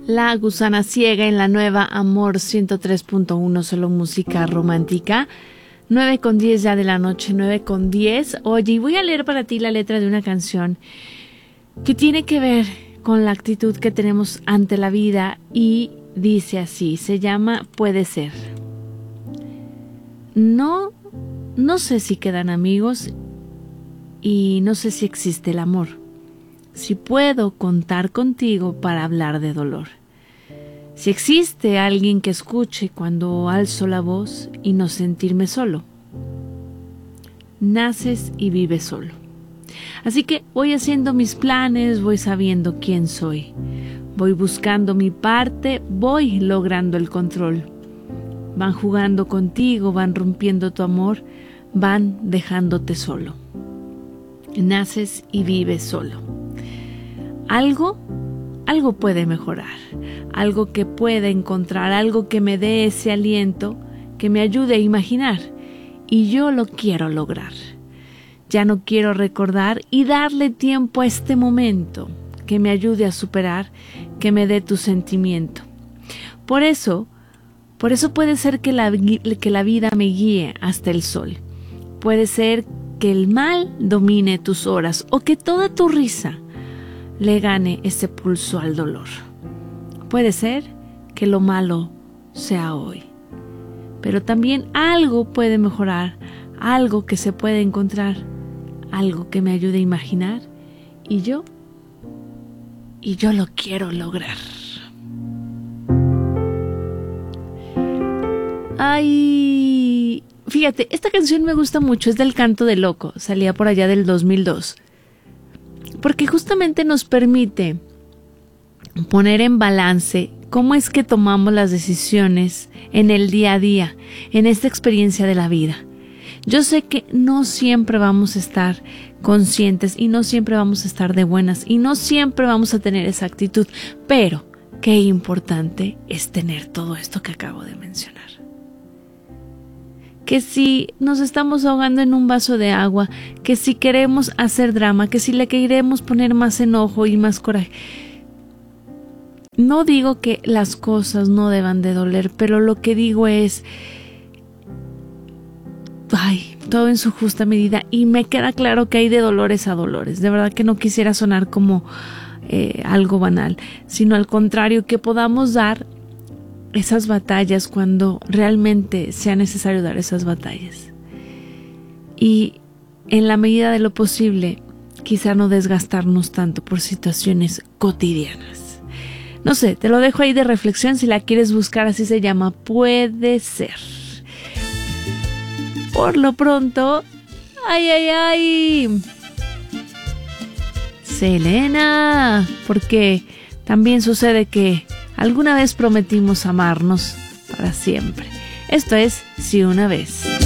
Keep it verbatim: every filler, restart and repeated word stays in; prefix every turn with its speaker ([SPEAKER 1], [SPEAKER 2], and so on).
[SPEAKER 1] La Gusana Ciega en la nueva Amor ciento tres punto uno, solo música romántica. nueve con diez ya de la noche, nueve con diez. Oye, y voy a leer para ti la letra de una canción que tiene que ver con la actitud que tenemos ante la vida y dice así, se llama Puede Ser. No, no sé si quedan amigos y no sé si existe el amor. Si puedo contar contigo para hablar de dolor. Si existe alguien que escuche cuando alzo la voz y no sentirme solo. Naces y vives solo. Así que voy haciendo mis planes, voy sabiendo quién soy. Voy buscando mi parte, voy logrando el control. Van jugando contigo, van rompiendo tu amor, van dejándote solo. Naces y vives solo. Algo, algo puede mejorar, algo que pueda encontrar, algo que me dé ese aliento, que me ayude a imaginar, y yo lo quiero lograr. Ya no quiero recordar y darle tiempo a este momento, que me ayude a superar, que me dé tu sentimiento. Por eso, por eso puede ser que la, que la vida me guíe hasta el sol. Puede ser que el mal domine tus horas o que toda tu risa le gane ese pulso al dolor. Puede ser que lo malo sea hoy, pero también algo puede mejorar, algo que se puede encontrar, algo que me ayude a imaginar, y yo, y yo lo quiero lograr. Ay, fíjate, esta canción me gusta mucho, es del Canto de Loco, salía por allá del dos mil dos. Porque justamente nos permite poner en balance cómo es que tomamos las decisiones en el día a día, en esta experiencia de la vida. Yo sé que no siempre vamos a estar conscientes y no siempre vamos a estar de buenas y no siempre vamos a tener esa actitud, pero qué importante es tener todo esto que acabo de mencionar. Que si nos estamos ahogando en un vaso de agua, que si queremos hacer drama, que si le queremos poner más enojo y más coraje. No digo que las cosas no deban de doler, pero lo que digo es, ay, todo en su justa medida, y me queda claro que hay de dolores a dolores. De verdad que no quisiera sonar como eh, algo banal, sino al contrario, que podamos dar esas batallas cuando realmente sea necesario dar esas batallas. Y en la medida de lo posible, quizá no desgastarnos tanto por situaciones cotidianas. No sé, te lo dejo ahí de reflexión, si la quieres buscar, así se llama, Puede Ser. Por lo pronto, ay, ay, ay, Selena, porque también sucede que alguna vez prometimos amarnos para siempre. Esto es Si una vez.